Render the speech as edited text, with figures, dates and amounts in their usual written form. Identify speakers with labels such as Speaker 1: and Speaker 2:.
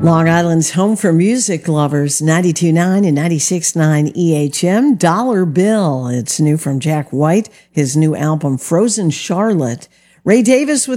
Speaker 1: Long Island's home for music lovers, 92.9 and 96.9 EHM. Dollar Bill. It's new from Jack White, his new album, Frozen Charlotte. Ray Davis with